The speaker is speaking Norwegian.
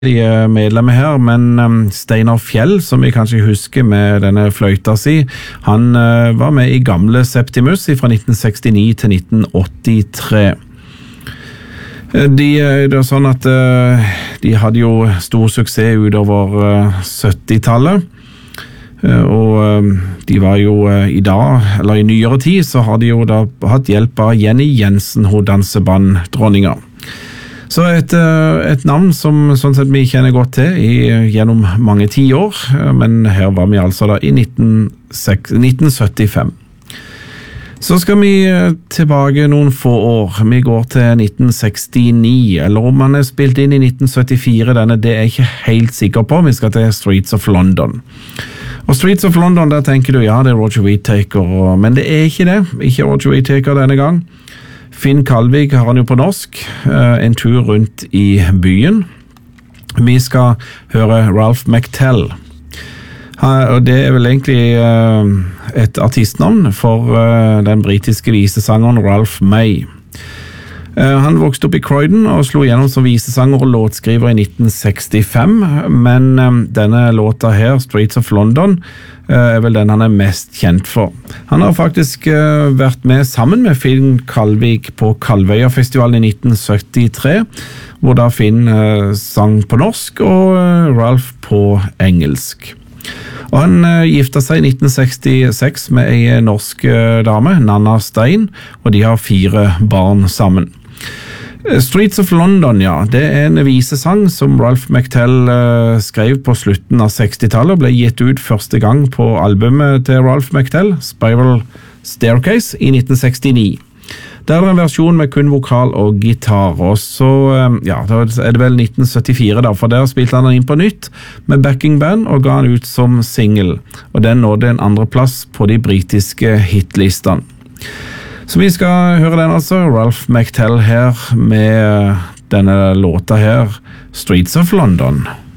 medlemmer her, men Steinar Fjell, som vi kanskje husker med denne fløyta si, han var med i gamle Septimus fra 1969 til 1983. Det er sånn at de hadde jo stor suksess utover 70-tallet, og de var jo i dag, eller i nyere tid, så har de jo da hatt hjelp av Jenny Jensen, hun dansebanddronninga. Så et navn som sånn sett vi kjenner godt til gjennom mange tiår, men her var vi altså da i 1975. Så skal vi tilbake noen få år. Vi går til 1969, eller om han spilt inn i 1974, det er jeg ikke helt sikker på. Vi skal til Streets of London. Og Streets of London, der tenker du, ja, det er Roger Whittaker, men det er ikke det. Ikke Roger Whittaker denne gang. Finn Kalvik har han jo på norsk, en tur rundt i byen. Vi skal høre Ralph McTell. Og det er vel egentlig et artistnavn for den britiske visesangeren Ralph May. Han vokste opp i Croydon og slo gjennom som visesanger og låtskriver i 1965, men denne låta her, Streets of London, er vel den han er mest kjent for. Han har faktisk vært med sammen med Finn Kalvik på Kalvøyafestivalen i 1973, hvor da Finn sang på norsk og Ralph på engelsk. Og han gifta seg i 1966 med en norsk dame, Nanna Stein, og de har 4 barn sammen. Streets of London, ja, det er en visesang som Ralph McTell skrev på slutten av 60-tallet og ble gitt ut første gang på albumet til Ralph McTell, Spiral Staircase, i 1969. Der er en versjon med kun vokal og gitar, og så, ja, da er det vel 1974 da, for der spilte han inn på nytt med backing band og ga han ut som single, og den nådde en 2. plass på de britiske hitlistene. Så vi skal høre den altså, Ralph McTell her med denne låta her, Streets of London.